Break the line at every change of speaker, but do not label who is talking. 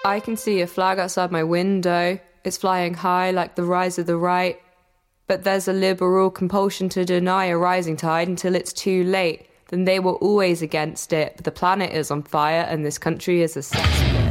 I can see a flag outside my window. It's flying high like the rise of the right. But there's a liberal compulsion to deny a rising tide until it's too late. Then they were always against it. But the planet is on fire and this country is a cesspit.